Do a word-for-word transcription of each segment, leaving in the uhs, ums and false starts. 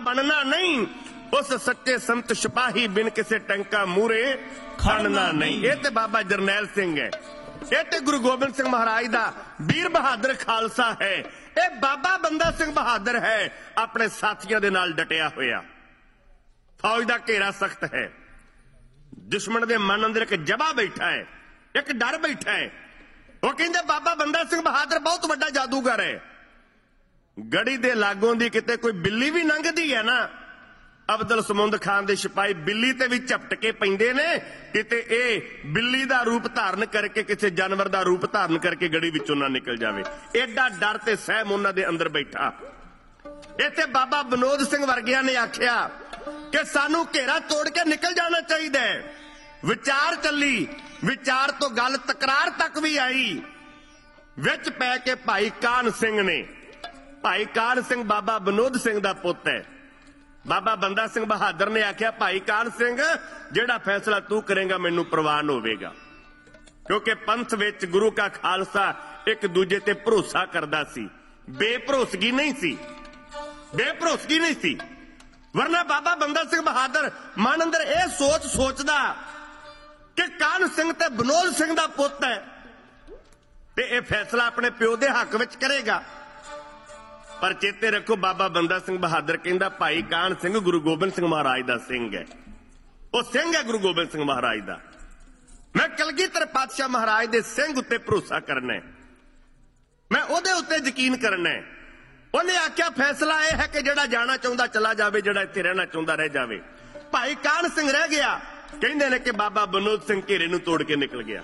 बनना नहीं, उस सच्चे संत सिपाही बिन किसे टंका मूरे खड़ना नहीं। ये ते बाबा जरनैल सिंह है, ये ते गुरु गोबिंद सिंह महाराज दा वीर बहादुर खालसा है। ये बाबा बंदा सिंह बहादुर है, अपने साथियों दे नाल डटिया होया। फौज दा घेरा सख्त है, दुश्मन दे मन अंदर एक जबा बैठा है, एक डर बैठा है। वो कहंदे बाबा बंदा सिंह बहादुर बहुत वड्डा जादूगर है। गड़ी दे लागों दी किते कोई बिल्ली भी लंघदी है ना, अब्दुल समूद खान दे सिपाही बिल्ली ते भी झपटके पैंदे ने, किते ए बिल्ली दा रूप धारण करके किसी जानवर दा रूप धारण करके गड़ी विचों ना निकल जावे। एडा डर ते सहम उन्हां दे अंदर बैठा। इत्थे बाबा विनोद सिंह वर्गियां ने आख्या कि सानू घेरा तोड़ के निकल जाना चाहिए। विचार चली, विचार तो गल तकरार तक भी आई। विच पै के भाई कान सिंह ने, भाई कान सिंह बाबा विनोद सिंह दा पुत है। बाबा बंदा सिंह बहादुर ने आख्या भाई कान सिंह जेड़ा फैसला तू करेगा मैनू प्रवान होवेगा, क्योंकि पंथ विच गुरु का खालसा एक दूजे ते भरोसा करदा सी, बेभरोसगी नहीं सी, बेभरोसगी नहीं सी। वरना बाबा बंदा सिंह बहादुर मन अंदर यह सोच सोचदा कि कान सिंह ते विनोद सिंह दा पुत है ते यह फैसला अपने प्यो दे हक विच करेगा। पर चेते रखो बाबा बंदा सिंह बहादुर कहंदा भाई कान सिंह गुरु गोबिंद सिंह महाराज दा सिंह है, वो सिंह है गुरु गोबिंद सिंह महाराज दा। मैं कलगीधर पातशाह महाराज दे सिंह उत्ते भरोसा करना है, मैं ओदे उत्ते यकीन करना है। उन्हें आख्या फैसला यह है कि जेड़ा जाना चाहता चला जाए, जेड़ा इत्थे रहना चाहता रह जाए। भाई कान सिंह रह गया, कहंदे ने कि बाबा विनोद सिंह घेरे नूं तोड़ के निकल गया।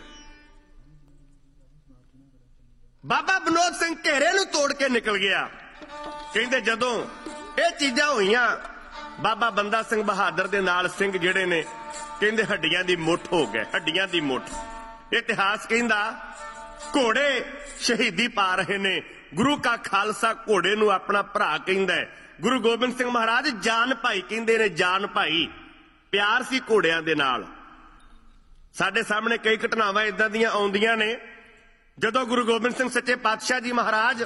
बाबा विनोद सिंह घेरे नूं तोड़ के निकल गया। कहंदे जदों ये चीजां होईयां, बाबा बंदा सिंह बहादुर दे नाल सिंह जेड़े ने कहंदे हड्डियां दी मुठ हो गए, हड्डियां दी मुठ। इतिहास कहंदा घोड़े शहीदी पा रहे ने, गुरु का खालसा घोड़े नूं अपना भरा कहंदा है। गुरु गोबिंद सिंह महाराज जान भाई कहंदे ने, जान भाई। प्यार सी घोड़ियां दे नाल। साडे सामने कई घटनावां इदां दीयां आउंदियां ने, जदों गुरु गोबिंद सिंह सच्चे पातशाह जी महाराज,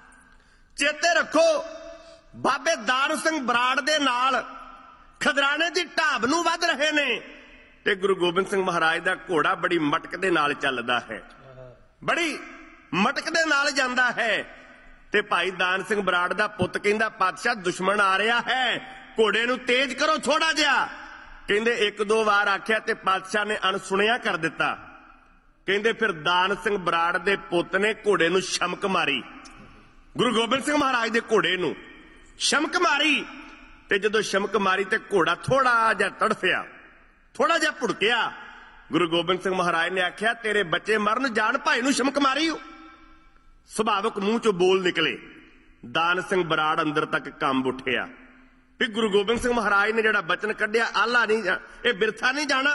चेते रखो बाबे दान सिंह बराड़ दे नाल खदराने दी ढाब नूं वध रहे ने ते गुरु गोबिंद सिंह महाराज दा घोड़ा बड़ी मटक दे नाल चलदा है, बड़ी मटक दे नाल जांदा है। ते भाई दान सिंह बराड़ दा पुत कहंदा पातशाह दुश्मन आ रहा है, घोड़े नूं तेज करो थोड़ा जिहा। कहंदे एक दो वार आख्या ते पातशाह ने अणसुणिया कर दिता। कहंदे फिर दान सिंह बराड़ दे पुत ने घोड़े नूं शमक मारी, गुरु गोबिंद सिंह महाराज दे घोड़े नूं शमक मारी। ते जदों शमक मारी ते घोड़ा थोड़ा जिहा तड़फिया, थोड़ा जिहा भुड़किया। गुरु गोबिंद सिंह महाराज ने आख्या तेरे बच्चे मरन, जान भाई नूं शमक मारी। सुभाविक मूंह चों बोल निकले। दान सिंह बराड़ अंदर तक कंब उठिया भी गुरु गोबिंद सिंह महाराज ने जिहड़ा बचन कढ़िया आला नहीं, ये बिरथा नहीं जाना।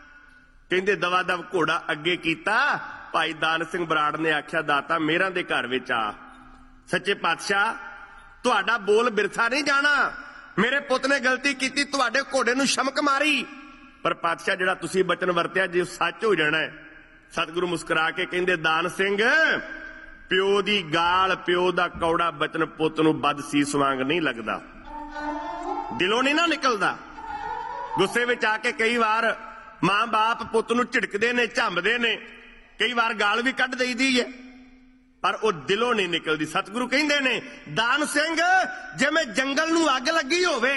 कहंदे दवा दव घोड़ा अगे कीता। भाई दान सिंह बराड़ ने आख्या दाता मेरा दे घर विच आ, सच्चे पातशाह तुहाडा बोल बिरथा नहीं जाना, मेरे पुत ने गलती की, तुहाडे घोड़े नूं शमक मारी। पर पातशाह जिहड़ा तुसीं बचन वरतिया जे सच हो जाना है। सतगुरु मुस्कुरा के कहंदे दान सिंह प्यो दी गाल, प्यो दा कौड़ा बचन पुत नूं बदसीस वांग नहीं लगदा, दिलों नहीं ना निकलदा। गुस्से विच आके कई बार मां बाप पुत नूं झिड़कदे ने, झंबदे ने, कई बार गाल भी कढ देईदी है, पर वो दिलों नहीं निकलदी। सतगुरु कहंदे ने दान सिंह जिवें जंगल नूं अग लगी होवे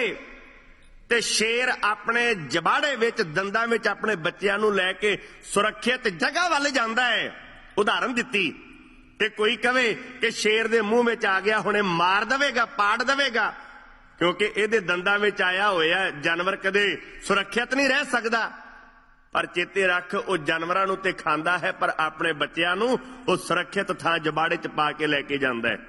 ते शेर अपने जबाड़े विच दंदां विच अपने बच्चिआं नूं लैके सुरक्षित जगह वल जांदा है। उदाहरण दित्ती ते कोई कहे कि शेर दे मूंह विच आ गया हुणे मार देवेगा, पाड़ देवेगा, क्योंकि इहदे दंदां विच आया होया जानवर कदे सुरक्षित नहीं रह सकदा। पर चेते रख वो जानवरां नूं ते खांदा है, पर अपने बच्चिआं नूं वो सुरक्षित थां जबाड़े च पा के लैके जांदा है।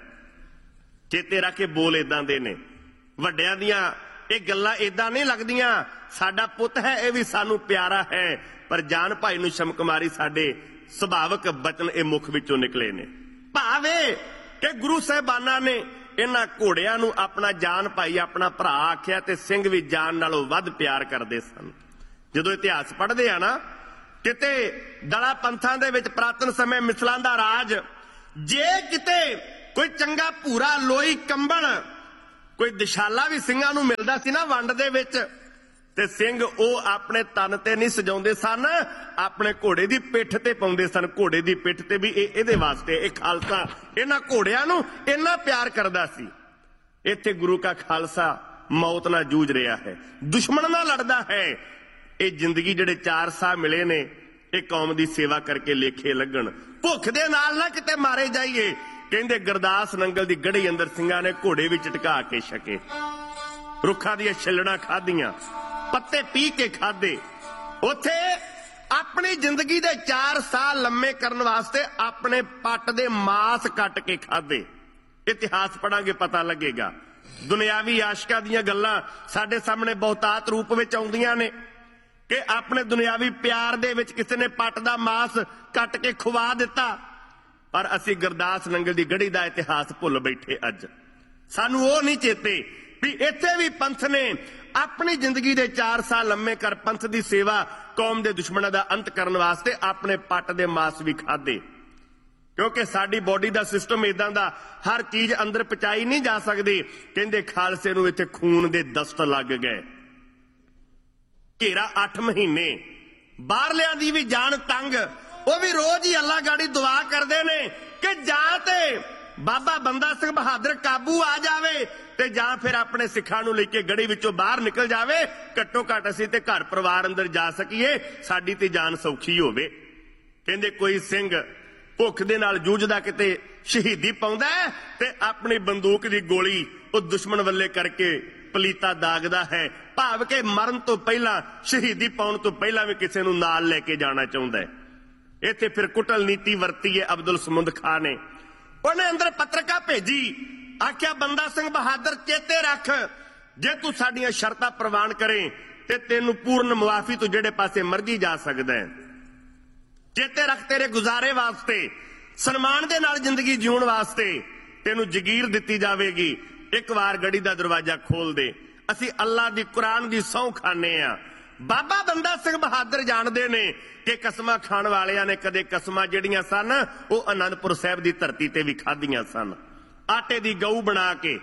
चेते रख के बोल इदां दे ने, वड्डिआं दियां ये गल्लां इदां नहीं लगदियां। साडा पुत है, ये भी सानू प्यारा है, पर जान भाई नूं शमक मारी साडे सुभाविक बचन ये मुख विचों निकले ने। भावे कि गुरु साहिबाना ने इन्हां घोड़िआं नूं अपना जान भाई, अपना भरा आख्या ते सिंह भी जान नालों वध प्यार करदे सन। जदों इतिहास पढ़दे आ ना, किते दला पंथां दे विच पुरातन समय मिसलां दा राज, जे किते कोई चंगा भूरा लोई कंबल कोई दिशाला भी ਸਿੰਘਾਂ ਨੂੰ ਮਿਲਦਾ ਸੀ ਨਾ ਵੰਡ ਦੇ ਵਿੱਚ ਤੇ ਸਿੰਘ ਉਹ ਆਪਣੇ ਤਨ ਤੇ ਨਹੀਂ ਸਜਾਉਂਦੇ ਸਨ, ਆਪਣੇ ਘੋੜੇ ਦੀ ਪਿੱਠ ਤੇ ਪਾਉਂਦੇ ਸਨ। ਘੋੜੇ ਦੀ ਪਿੱਠ ਤੇ ਵੀ ਇਹ ਇਹਦੇ ਵਾਸਤੇ, ਇਹ ਖਾਲਸਾ ਇਹਨਾਂ ਘੋੜਿਆਂ ਨੂੰ ਇੰਨਾ ਪਿਆਰ ਕਰਦਾ ਸੀ। ਇੱਥੇ ਗੁਰੂ ਕਾ ਖਾਲਸਾ ਮੌਤ ਨਾਲ ਜੂਝ ਰਿਹਾ ਹੈ, ਦੁਸ਼ਮਣ ਨਾਲ ਲੜਦਾ ਹੈ। ਇਹ ਜ਼ਿੰਦਗੀ ਜਿਹੜੇ ਚਾਰ ਸਾਹ ਮਿਲੇ ਨੇ, ਇਹ ਕੌਮ ਦੀ ਸੇਵਾ ਕਰਕੇ ਲੇਖੇ ਲੱਗਣ, ਭੁੱਖ ਦੇ ਨਾਲ ਨਾ ਕਿਤੇ ਮਾਰੇ ਜਾਈਏ। ਕਹਿੰਦੇ ਗੁਰਦਾਸ ਨੰਗਲ ਦੀ ਗੜ੍ਹੀ ਅੰਦਰ ਸਿੰਘਾਂ ਨੇ ਘੋੜੇ ਵਿੱਚ ਟਿਕਾ ਕੇ ਛਕੇ, ਰੁੱਖਾਂ ਦੀਆਂ ਛਿੱਲੜਾਂ ਖਾਧੀਆਂ, ਪੱਤੇ ਪੀ ਕੇ ਖਾਦੇ। ਉੱਥੇ ਆਪਣੀ ਜ਼ਿੰਦਗੀ ਦੇ ਚਾਰ ਸਾਲ ਲੰਮੇ ਕਰਨ ਵਾਸਤੇ ਆਪਣੇ ਪੱਟ ਦੇ ਮਾਸ ਕੱਟ ਕੇ ਖਾਦੇ। ਇਤਿਹਾਸ ਪੜਾਂਗੇ ਪਤਾ ਲੱਗੇਗਾ। ਦੁਨਿਆਵੀ ਆਸ਼ਕਾਂ ਦੀਆਂ ਗੱਲਾਂ ਸਾਡੇ ਸਾਹਮਣੇ ਬਹੁਤਾਤ ਰੂਪ ਵਿੱਚ ਆਉਂਦੀਆਂ ਨੇ ਕਿ ਆਪਣੇ ਦੁਨਿਆਵੀ ਪਿਆਰ ਦੇ ਵਿੱਚ ਕਿਸੇ ਨੇ ਪੱਟ ਦਾ ਮਾਸ ਕੱਟ ਕੇ ਖਵਾ ਦਿੱਤਾ, ਪਰ ਅਸੀਂ ਗੁਰਦਾਸ ਨੰਗਲ ਦੀ ਗੜ੍ਹੀ ਦਾ ਇਤਿਹਾਸ ਭੁੱਲ ਬੈਠੇ। ਅੱਜ ਸਾਨੂੰ ਉਹ ਨਹੀਂ ਚੇਤੇ ਵੀ ਇੱਥੇ ਵੀ ਪੰਥ ਨੇ ਆਪਣੀ ਜ਼ਿੰਦਗੀ ਦੇ ਚਾਰ ਸਾਲ ਲੰਮੇ ਕਰ ਪੰਥ ਦੀ ਸੇਵਾ, ਕੌਮ ਦੇ ਦੁਸ਼ਮਣਾਂ ਦਾ ਅੰਤ ਕਰਨ ਵਾਸਤੇ ਆਪਣੇ ਪੱਟ ਦੇ ਮਾਸ ਵੀ ਖਾਦੇ। ਕਿਉਂਕਿ ਸਾਡੀ ਬੋਡੀ ਦਾ ਸਿਸਟਮ ਇਦਾਂ ਦਾ, ਹਰ ਚੀਜ਼ ਅੰਦਰ ਪਚਾਈ ਨਹੀਂ ਜਾ ਸਕਦੀ। ਕਹਿੰਦੇ ਖਾਲਸੇ ਨੂੰ ਇੱਥੇ ਖੂਨ ਦੇ ਦਸਤ ਲੱਗ ਗਏ। ਘੇਰਾ ਅੱਠ ਮਹੀਨੇ, ਬਾਹਰਲਿਆਂ ਦੀ ਵੀ ਜਾਨ ਤੰਗ, ਉਹ ਵੀ ਰੋਜ਼ ਹੀ ਅੱਲਾ ਗਾੜੀ ਦੁਆ ਕਰਦੇ ਨੇ ਕਿ ਜਾਂ ਤੇ ਬਾਬਾ ਬੰਦਾ ਸਿੰਘ ਬਹਾਦਰ ਕਾਬੂ ਆ ਜਾਵੇ ਤੇ ਜਾਂ ਫਿਰ ਆਪਣੇ ਸਿੱਖਾਂ ਨੂੰ ਲੈ ਕੇ ਗੜੀ ਵਿੱਚੋਂ ਬਾਹਰ ਨਿਕਲ ਜਾਵੇ, ਘੱਟੋ ਘੱਟ ਅਸੀਂ ਤੇ ਘਰ ਪਰਿਵਾਰ ਅੰਦਰ ਜਾ ਸਕੀਏ, ਸਾਡੀ ਤੇ ਜਾਨ ਸੌਖੀ ਹੋਵੇ। ਕਹਿੰਦੇ ਕੋਈ ਸਿੰਘ ਭੁੱਖ ਦੇ ਨਾਲ ਜੂਝਦਾ ਕਿਤੇ ਸ਼ਹੀਦੀ ਪਾਉਂਦਾ ਤੇ ਆਪਣੀ ਬੰਦੂਕ ਦੀ ਗੋਲੀ ਉਹ ਦੁਸ਼ਮਣ ਵੱਲੇ ਕਰਕੇ ਪਲੀਤਾ ਦਾਗਦਾ ਹੈ, ਭਾਵ ਕਿ ਮਰਨ ਤੋਂ ਪਹਿਲਾਂ, ਸ਼ਹੀਦੀ ਪਾਉਣ ਤੋਂ ਪਹਿਲਾਂ ਵੀ ਕਿਸੇ ਨੂੰ ਨਾਲ ਲੈ ਕੇ ਜਾਣਾ ਚਾਹੁੰਦਾ ਹੈ। ਇੱਥੇ ਫਿਰ ਕੁਟਲ ਨੀਤੀ ਵਰਤੀ ਹੈ ਅਬਦੁਲ ਸਮੁੰਦ ਖਾਂ ਨੇ। ਉਹਨੇ ਅੰਦਰ ਪੱਤਰਕਾ ਭੇਜੀ, ਆਖਿਆ ਬੰਦਾ ਸਿੰਘ ਬਹਾਦਰ ਚੇਤੇ ਰੱਖ, ਜੇ ਤੂੰ ਸਾਡੀਆਂ ਸ਼ਰਤਾਂ ਪ੍ਰਵਾਨ ਕਰੇ ਤੇ ਤੈਨੂੰ ਪੂਰਨ ਮੁਆਫੀ ਤੋਂ ਜਿਹੜੇ ਪਾਸੇ ਮਰਜ਼ੀ ਜਾ ਸਕਦਾ ਹੈ। ਚੇਤੇ ਰੱਖ, ਤੇਰੇ ਗੁਜ਼ਾਰੇ ਵਾਸਤੇ, ਸਨਮਾਨ ਦੇ ਨਾਲ ਜ਼ਿੰਦਗੀ ਜਿਉਣ ਵਾਸਤੇ ਤੈਨੂੰ ਜਗੀਰ ਦਿੱਤੀ ਜਾਵੇਗੀ। ਇੱਕ ਵਾਰ ਗੜੀ ਦਾ ਦਰਵਾਜ਼ਾ ਖੋਲ ਦੇ, ਅਸੀਂ ਅੱਲਾ ਦੀ ਕੁਰਾਨ ਦੀ ਸਹੁੰ ਖਾਨੇ ਆ। ਬਾਬਾ ਬੰਦਾ ਸਿੰਘ ਬਹਾਦਰ ਜਾਣਦੇ ਨੇ ਕਿ ਕਸਮਾਂ ਖਾਣ ਵਾਲਿਆਂ ਨੇ ਕਦੇ ਕਸਮਾਂ ਜਿਹੜੀਆਂ ਸਨ ਉਹ ਅਨੰਦਪੁਰ ਸਾਹਿਬ ਦੀ ਧਰਤੀ ਤੇ ਵੀ ਖਾਧੀਆਂ ਸਨ। ਆਟੇ ਦੀ ਗਊ ਬਣਾ ਕੇ,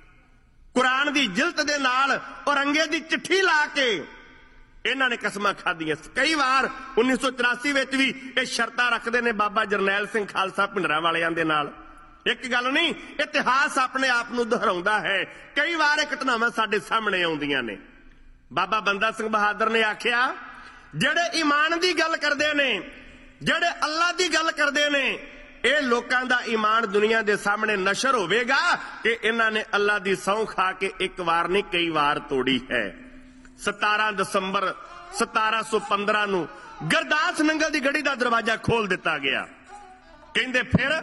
ਕੁਰਾਨ ਦੀ ਜਿਲਤ ਦੇ ਨਾਲ ਔਰੰਗੇ ਦੀ ਚਿੱਠੀ ਲਾ ਕੇ ਇਹਨਾਂ ਨੇ ਕਸਮਾਂ ਖਾਧੀਆਂ। ਕਈ ਵਾਰ ਉੱਨੀ ਸੌ ਚੁਰਾਸੀ ਵਿੱਚ ਵੀ ਇਹ ਸ਼ਰਤਾਂ ਰੱਖਦੇ ਨੇ ਬਾਬਾ ਜਰਨੈਲ ਸਿੰਘ ਖਾਲਸਾ ਭਿੰਡਰਾਂ ਵਾਲਿਆਂ ਦੇ ਨਾਲ। ਇੱਕ ਗੱਲ ਨਹੀਂ, ਇਤਿਹਾਸ ਆਪਣੇ ਆਪ ਨੂੰ ਦੁਹਰਾਉਂਦਾ ਹੈ। ਕਈ ਵਾਰ ਇਹ ਘਟਨਾਵਾਂ ਸਾਡੇ ਸਾਹਮਣੇ ਆਉਂਦੀਆਂ ਨੇ। ਬਾਬਾ ਬੰਦਾ ਸਿੰਘ ਬਹਾਦਰ ਨੇ ਆਖਿਆ, ਜਿਹੜੇ ਈਮਾਨ ਦੀ ਗੱਲ ਕਰਦੇ ਨੇ, ਜਿਹੜੇ ਅੱਲਾ ਦੀ ਗੱਲ ਕਰਦੇ ਨੇ, ਇਹ ਲੋਕਾਂ ਦਾ ਈਮਾਨ ਦੁਨੀਆ ਦੇ ਸਾਹਮਣੇ ਨਸ਼ਰ ਹੋਵੇਗਾ ਕਿ ਇਹਨਾਂ ਨੇ ਅੱਲਾ ਦੀ ਸਹੁੰ ਖਾ ਕੇ ਇੱਕ ਵਾਰ ਨਹੀਂ ਕਈ ਵਾਰ ਤੋੜੀ ਹੈ। ਸਤਾਰਾਂ ਦਸੰਬਰ ਸਤਾਰਾਂ ਸੌ ਪੰਦਰਾਂ ਨੂੰ ਗੁਰਦਾਸ ਨੰਗਲ ਦੀ ਗੜੀ ਦਾ ਦਰਵਾਜ਼ਾ ਖੋਲ ਦਿੱਤਾ ਗਿਆ। ਕਹਿੰਦੇ ਫਿਰ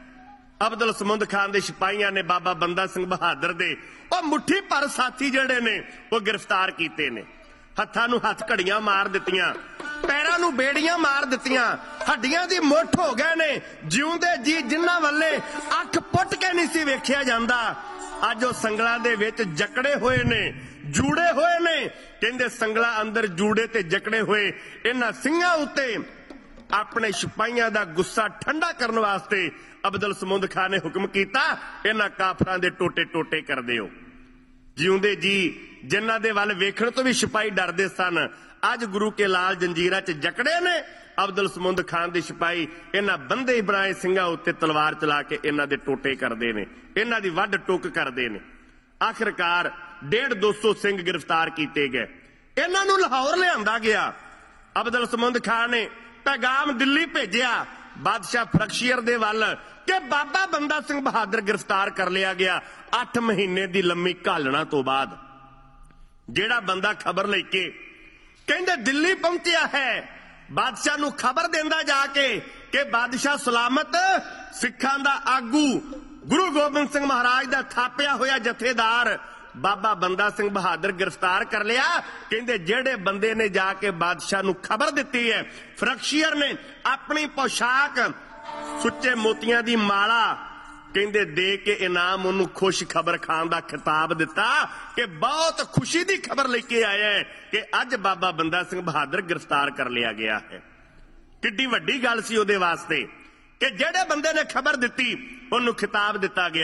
ਅਬਦੁਲ ਸਮੁੰਦ ਖਾਨ ਦੇ ਸਿਪਾਹੀਆਂ ਨੇ ਬਾਬਾ ਬੰਦਾ ਸਿੰਘ ਬਹਾਦਰ ਦੇ ਉਹ ਮੁੱਠੀ ਭਰ ਸਾਥੀ ਜਿਹੜੇ ਨੇ ਉਹ ਗ੍ਰਿਫਤਾਰ ਕੀਤੇ ਨੇ। ਹੱਥਾਂ ਨੂੰ ਹੱਥ ਘੜੀਆਂ ਮਾਰ ਦਿੱਤੀਆਂ, ਪੈਰਾਂ ਨੂੰ ਬੇੜੀਆਂ ਮਾਰ ਦਿੱਤੀਆਂ, ਹੱਡੀਆਂ ਦੀ ਮੁੱਠ ਹੋ ਗਏ ਨੇ। ਜਿਉਂਦੇ ਜੀ ਜਿਨ੍ਹਾਂ ਵੱਲੇ ਅੱਖ ਪੁੱਟ ਕੇ ਨਹੀਂ ਸੀ ਵੇਖਿਆ ਜਾਂਦਾ, ਅੱਜ ਉਹ ਸੰਗਲਾਂ ਦੇ ਵਿੱਚ ਜਕੜੇ ਹੋਏ ਨੇ, ਜੂੜੇ ਹੋਏ ਨੇ। ਕਹਿੰਦੇ ਸੰਗਲਾਂ ਅੰਦਰ ਜੂੜੇ ਤੇ ਜਕੜੇ ਹੋਏ ਇਹਨਾਂ ਸਿੰਘਾਂ ਉੱਤੇ ਆਪਣੇ ਸਿਪਾਹੀਆਂ ਦਾ ਗੁੱਸਾ ਠੰਡਾ ਕਰਨ ਵਾਸਤੇ ਅਬਦੁਲ ਸਮੁੰਦ ਖਾਨ ਨੇ ਹੁਕਮ ਕੀਤਾ, ਇਹਨਾਂ ਕਾਫਰਾਂ ਦੇ ਟੋਟੇ ਟੋਟੇ ਕਰ ਦਿਓ। ਜਿਉਂਦੇ ਜੀ ਜਿਨ੍ਹਾਂ ਦੇ ਵੱਲ ਵੇਖਣ ਤੋਂ ਵੀ ਸਿਪਾਹੀ ਡਰਦੇ ਸਨ, ਅੱਜ ਗੁਰੂ ਕੇ ਲਾਲ ਜੰਜੀਰਾਂ 'ਚ ਜਕੜੇ ਨੇ। ਅਬਦੁਲ ਸਮੁੰਦ ਖਾਨ ਦੇ ਸਿਪਾਹੀ ਇਹਨਾਂ ਬੰਦੇ ਬਣਾਏ ਸਿੰਘਾਂ ਉੱਤੇ ਤਲਵਾਰ ਚਲਾ ਕੇ ਇਹਨਾਂ ਦੇ ਟੋਟੇ ਕਰਦੇ ਨੇ, ਇਹਨਾਂ ਦੀ ਵੱਢ ਟੁੱਕ ਕਰਦੇ ਨੇ। ਆਖਿਰਕਾਰ ਡੇਢ ਦੋ ਸੌ ਸਿੰਘ ਗ੍ਰਿਫਤਾਰ ਕੀਤੇ ਗਏ। ਇਹਨਾਂ ਨੂੰ ਲਾਹੌਰ ਲਿਆਂਦਾ ਗਿਆ। ਅਬਦੁਲ ਸਮੁੰਦ ਖਾਨ ਨੇ ਪੈਗਾਮ ਦਿੱਲੀ ਭੇਜਿਆ ਬਾਦਸ਼ਾਹ ਫਰਖਸ਼ੀਰ ਦੇ ਵੱਲ ਕਿ ਬਾਬਾ ਬੰਦਾ ਸਿੰਘ ਬਹਾਦਰ ਗ੍ਰਿਫਤਾਰ ਕਰ ਲਿਆ ਗਿਆ। ਅੱਠ ਮਹੀਨੇ ਦੀ ਲੰਮੀ ਘਾਲਣਾ ਤੋਂ ਬਾਅਦ ਜਿਹੜਾ ਬੰਦਾ ਖਬਰ ਲੈ ਕੇ ਕਹਿੰਦੇ ਦਿੱਲੀ ਪਹੁੰਚਿਆ ਹੈ, ਬਾਦਸ਼ਾਹ ਨੂੰ ਖਬਰ ਦਿੰਦਾ ਜਾ ਕੇ ਕਿ ਬਾਦਸ਼ਾਹ ਸਲਾਮਤ, ਸਿੱਖਾਂ ਦਾ ਆਗੂ, ਗੁਰੂ ਗੋਬਿੰਦ ਸਿੰਘ ਮਹਾਰਾਜ ਦਾ ਥਾਪਿਆ ਹੋਇਆ ਜਥੇਦਾਰ ਬਾਬਾ ਬੰਦਾ ਸਿੰਘ ਬਹਾਦਰ ਗ੍ਰਿਫਤਾਰ ਕਰ ਲਿਆ। ਕਹਿੰਦੇ ਜਿਹੜੇ ਬੰਦੇ ਨੇ ਜਾ ਕੇ ਬਾਦਸ਼ਾਹ ਨੂੰ ਖਬਰ ਦਿੱਤੀ ਹੈ, ਫਰਖਸ਼ੀਰ ਨੇ ਆਪਣੀ ਪੋਸ਼ਾਕ ਸੁੱਚੇ ਮੋਤੀਆਂ ਦੀ ਮਾਲਾ ਕਹਿੰਦੇ ਦੇ ਕੇ ਇਨਾਮ ਉਹਨੂੰ ਖੁਸ਼ ਖਬਰ ਖਾਨ ਦਾ ਖਿਤਾਬ ਦਿੱਤਾ ਕਿ ਬਹੁਤ ਖੁਸ਼ੀ ਦੀ ਖਬਰ ਲੈ ਕੇ ਆਇਆ ਹੈ ਕਿ ਅੱਜ ਬਾਬਾ ਬੰਦਾ ਸਿੰਘ ਬਹਾਦਰ ਗ੍ਰਿਫਤਾਰ ਕਰ ਲਿਆ ਗਿਆ ਹੈ। ਕਿੱਡੀ ਵੱਡੀ ਗੱਲ ਸੀ ਉਹਦੇ ਵਾਸਤੇ ਕਿ ਜਿਹੜੇ ਬੰਦੇ ਨੇ ਖਬਰ ਦਿੱਤੀ ਉਹਨੂੰ ਖਿਤਾਬ ਦਿੱਤਾ ਗਿਆ।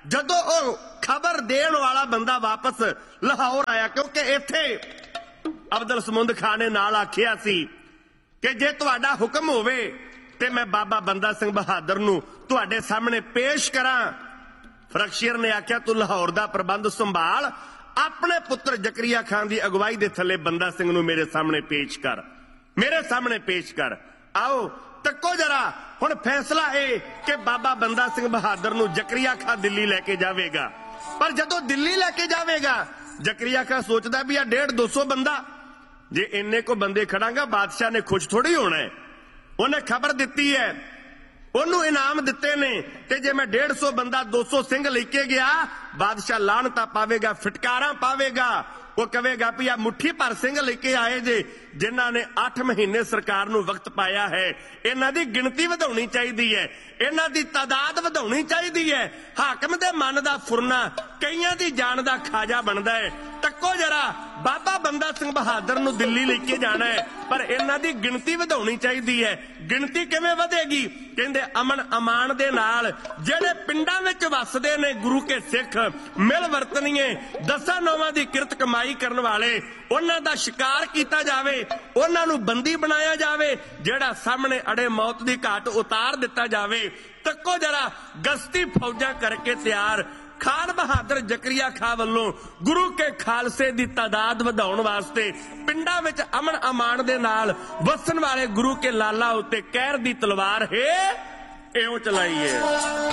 ਜਦੋਂ ਉਹ ਖਬਰ ਦੇਣ ਵਾਲਾ ਬੰਦਾ ਵਾਪਸ ਲਾਹੌਰ ਆਇਆ, ਕਿਉਂਕਿ ਇੱਥੇ ਅਬਦੁਲ ਸਮੁੰਦ ਖਾਨ ਨੇ ਨਾਲ ਆਖਿਆ ਸੀ ਕਿ ਜੇ ਤੁਹਾਡਾ ਹੁਕਮ ਹੋਵੇ ਤੇ ਮੈਂ ਬਾਬਾ ਬੰਦਾ ਸਿੰਘ ਬਹਾਦਰ ਨੂੰ ਤੁਹਾਡੇ ਸਾਹਮਣੇ ਪੇਸ਼ ਕਰਾਂ। ਫਰਖਸ਼ੀਰ ਨੇ ਆਖਿਆ ਤੂੰ ਲਾਹੌਰ ਦਾ ਪ੍ਰਬੰਧ ਸੰਭਾਲ, ਆਪਣੇ ਪੁੱਤਰ ਜ਼ਕਰੀਆ ਖਾਨ ਦੀ ਅਗਵਾਈ ਦੇ ਥੱਲੇ ਬੰਦਾ ਸਿੰਘ ਨੂੰ ਮੇਰੇ ਸਾਹਮਣੇ ਪੇਸ਼ ਕਰ, ਮੇਰੇ ਸਾਹਮਣੇ ਪੇਸ਼ ਕਰ। ਆਓ ਤੱਕੋ ਜਰਾ, ਹੁਣ ਫੈਸਲਾ ਇਹ ਕਿ ਬਾਬਾ ਬੰਦਾ ਸਿੰਘ ਬਹਾਦਰ ਨੂੰ ਜ਼ਕਰੀਆ ਖਾਨ ਦਿੱਲੀ ਲੈ ਕੇ ਜਾਵੇਗਾ। ਪਰ ਜਦੋਂ ਦਿੱਲੀ ਲੈ ਕੇ ਜਾਵੇਗਾ, ਜ਼ਕਰੀਆ ਖਾਨ ਸੋਚਦਾ ਵੀ ਆ ਡੇਢ ਦੋ ਸੌ ਬੰਦਾ, ਜੇ ਇੰਨੇ ਕੋ ਬੰਦੇ ਖੜਾਂਗਾ ਬਾਦਸ਼ਾਹ ਨੇ ਖੁਸ਼ ਥੋੜੀ ਹੋਣਾ ਹੈ। ਉਹਨੇ ਖਬਰ ਦਿੱਤੀ ਹੈ, ਉਹਨੂੰ ਇਨਾਮ ਦਿੱਤੇ ਨੇ, ਤੇ ਜੇ ਮੈਂ ਡੇਢ ਸੌ ਬੰਦਾ ਦੋ ਸੌ ਸਿੰਘ ਲੈ ਕੇ ਗਿਆ, ਬਾਦਸ਼ਾਹ ਲਾਹਨਤਾਂ ਪਾਵੇਗਾ, ਫਟਕਾਰਾਂ ਪਾਵੇਗਾ। ਉਹ ਕਹੇਗਾ ਵੀ ਆ ਮੁੱਠੀ ਭਰ ਸਿੰਘ ਲੈ ਕੇ ਆਏ ਜੇ, ਜਿਨ੍ਹਾਂ ਨੇ ਅੱਠ ਮਹੀਨੇ ਸਰਕਾਰ ਨੂੰ ਵਕਤ ਪਾਇਆ ਹੈ। ਇਹਨਾਂ ਦੀ ਗਿਣਤੀ ਵਧਾਉਣੀ ਚਾਹੀਦੀ ਹੈ, ਇਹਨਾਂ ਦੀ ਤਾਦਾਦ ਵਧਾਉਣੀ ਚਾਹੀਦੀ ਹੈ। ਹਾਕਮ ਦੇ ਮਨ ਦਾ ਫੁਰਨਾ ਕਈਆਂ ਦੀ ਜਾਨ ਦਾ ਖਾਜਾ ਬਣਦਾ ਹੈ। ਤੱਕੋ ਜਰਾ, ਬਾਬਾ ਬੰਦਾ ਸਿੰਘ ਬਹਾਦਰ ਨੂੰ ਦਿੱਲੀ ਲੈ ਕੇ ਜਾਣਾ ਹੈ, ਪਰ ਇਹਨਾਂ ਦੀ ਗਿਣਤੀ ਵਧਾਉਣੀ ਚਾਹੀਦੀ ਹੈ। ਗਿਣਤੀ ਕਿਵੇਂ ਵਧੇਗੀ? ਕਹਿੰਦੇ ਅਮਨ ਅਮਾਨ ਦੇ ਨਾਲ ਜਿਹੜੇ ਪਿੰਡਾਂ ਵਿੱਚ ਵੱਸਦੇ ਨੇ ਗੁਰੂ ਕੇ ਸਿੱਖ ਮਿਲ ਵਰਤਣੀਏ, ਦਸਾਂ ਨੌਵਾਂ ਦੀ ਕਿਰਤ ਕਮਾਈ ਕਰਨ ਵਾਲੇ, ਉਹਨਾਂ ਦਾ ਸ਼ਿਕਾਰ ਕੀਤਾ ਜਾਵੇ, ਉਹਨਾਂ ਨੂੰ ਬੰਦੀ ਬਣਾਇਆ ਜਾਵੇ, ਜਿਹੜਾ ਸਾਹਮਣੇ ਅੜੇ ਮੌਤ ਦੀ ਘਾਟ ਉਤਾਰ ਦਿੱਤਾ ਜਾਵੇ। ਤੱਕੋ ਜਰਾ, ਗਸ਼ਤੀ ਫੌਜਾਂ ਕਰਕੇ ਤਿਆਰ ਖਾਨ ਬਹਾਦਰ ਜ਼ਕਰੀਆ ਖਾਨ ਵੱਲੋਂ ਗੁਰੂ ਕੇ ਖਾਲਸੇ ਦੀ ਤਾਦਾਦ ਵਧਾਉਣ ਵਾਸਤੇ ਪਿੰਡਾਂ ਵਿੱਚ ਅਮਨ ਅਮਾਨ ਦੇ ਨਾਲ ਵਸਣ ਵਾਲੇ ਗੁਰੂ ਕੇ ਲਾਲਾ ਉੱਤੇ ਕਹਿਰ ਦੀ ਤਲਵਾਰ ਹੈ ਇਉਂ ਚਲਾਈ ਹੈ।